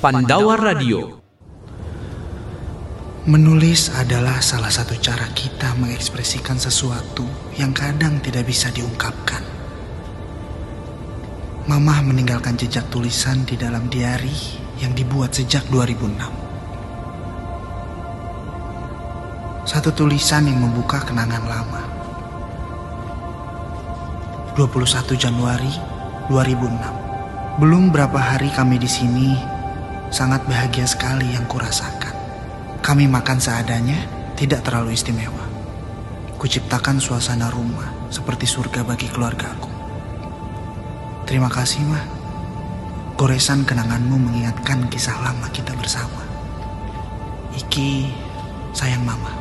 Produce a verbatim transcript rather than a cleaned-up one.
Pandawa Radio. Menulis adalah salah satu cara kita mengekspresikan sesuatu yang kadang tidak bisa diungkapkan. Mamah meninggalkan jejak tulisan di dalam diari yang dibuat sejak dua ribu enam. Satu tulisan yang membuka kenangan lama. dua puluh satu Januari dua ribu enam. Belum berapa hari kami di sini, sangat bahagia sekali yang kurasakan. Kami makan seadanya, tidak terlalu istimewa. Kuciptakan suasana rumah seperti surga bagi keluargaku. Terima kasih, Mah. Goresan kenanganmu mengingatkan kisah lama kita bersama. Iki, sayang Mama.